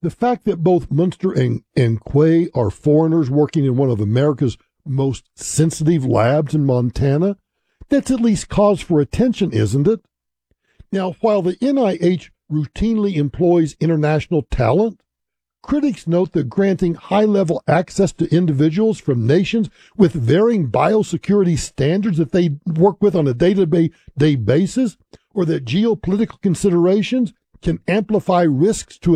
The fact that both Munster and Quay are foreigners working in one of America's most sensitive labs in Montana, that's at least cause for attention, isn't it? Now, while the NIH routinely employs international talent, critics note that granting high-level access to individuals from nations with varying biosecurity standards that they work with on a day-to-day basis, or that geopolitical considerations can amplify risks to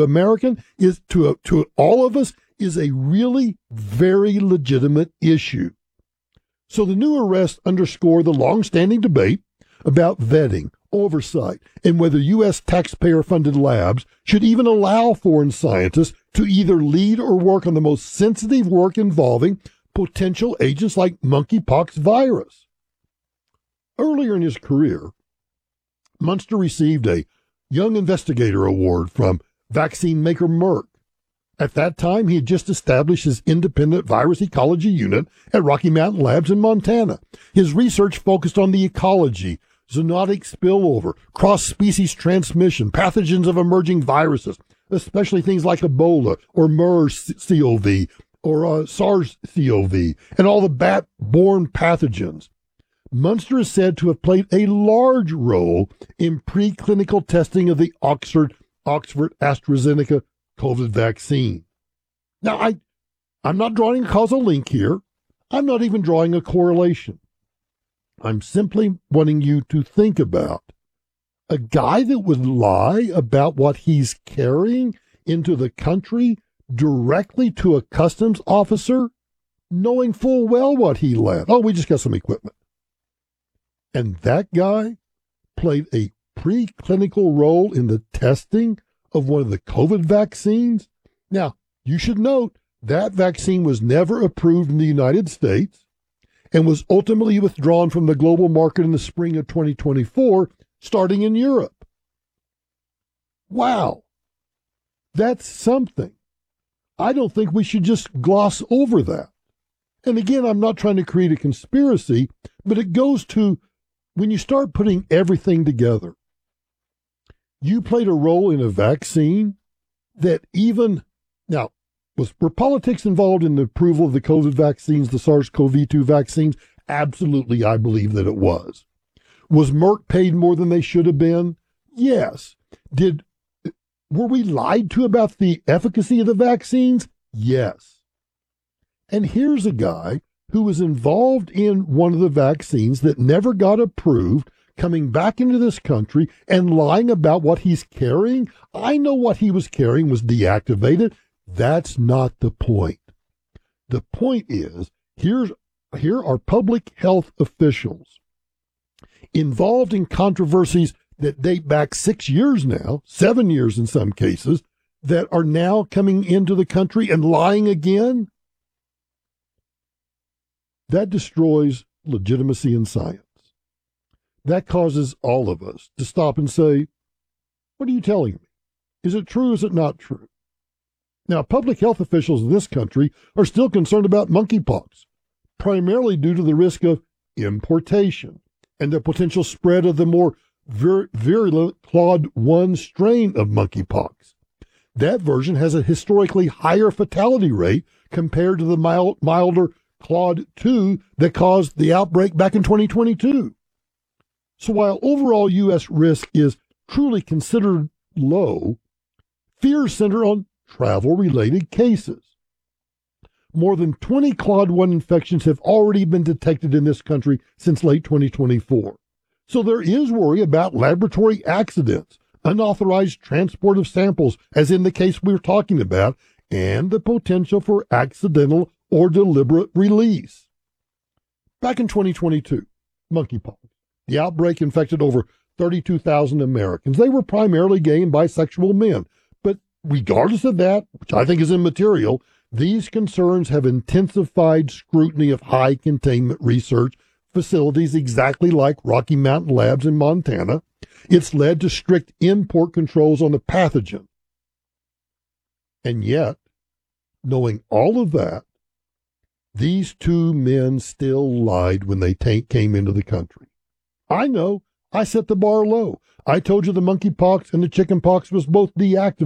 to all of us, is a really very legitimate issue. So the new arrests underscore the long-standing debate about vetting, oversight, and whether U.S. taxpayer-funded labs should even allow foreign scientists to either lead or work on the most sensitive work involving potential agents like monkeypox virus. Earlier in his career, Munster received a Young Investigator Award from vaccine maker Merck. At that time, he had just established his independent virus ecology unit at Rocky Mountain Labs in Montana. His research focused on the ecology, zoonotic spillover, cross-species transmission, pathogens of emerging viruses, especially things like Ebola or MERS-CoV or SARS-CoV, and all the bat-borne pathogens. Munster is said to have played a large role in preclinical testing of the Oxford AstraZeneca COVID vaccine. Now, I'm not drawing a causal link here. I'm not even drawing a correlation. I'm simply wanting you to think about a guy that would lie about what he's carrying into the country directly to a customs officer, knowing full well what he led. Oh, we just got some equipment. And that guy played a preclinical role in the testing of one of the COVID vaccines. Now, you should note that vaccine was never approved in the United States and was ultimately withdrawn from the global market in the spring of 2024, starting in Europe. Wow, that's something. I don't think we should just gloss over that. And again, I'm not trying to create a conspiracy, but it goes to when you start putting everything together. You played a role in a vaccine that were politics involved in the approval of the COVID vaccines, the SARS-CoV-2 vaccines? Absolutely, I believe that it was. Was Merck paid more than they should have been? Yes. Were we lied to about the efficacy of the vaccines? Yes. And here's a guy who was involved in one of the vaccines that never got approved, coming back into this country and lying about what he's carrying. I know what he was carrying was deactivated. That's not the point. The point is, here are public health officials involved in controversies that date back 6 years now, 7 years in some cases, that are now coming into the country and lying again. That destroys legitimacy in science. That causes all of us to stop and say, what are you telling me? Is it true? Is it not true? Now, public health officials in this country are still concerned about monkeypox, primarily due to the risk of importation and the potential spread of the more virulent Clade 1 strain of monkeypox. That version has a historically higher fatality rate compared to the milder Clade 2 that caused the outbreak back in 2022. So while overall U.S. risk is truly considered low, fears center on travel-related cases. More than 20 Clade 1 infections have already been detected in this country since late 2024. So there is worry about laboratory accidents, unauthorized transport of samples, as in the case we're talking about, and the potential for accidental or deliberate release. Back in 2022, monkeypox. The outbreak infected over 32,000 Americans. They were primarily gay and bisexual men. But regardless of that, which I think is immaterial, these concerns have intensified scrutiny of high containment research facilities exactly like Rocky Mountain Labs in Montana. It's led to strict import controls on the pathogen. And yet, knowing all of that, these two men still lied when they came into the country. I know. I set the bar low. I told you the monkeypox and the chickenpox was both deactivated.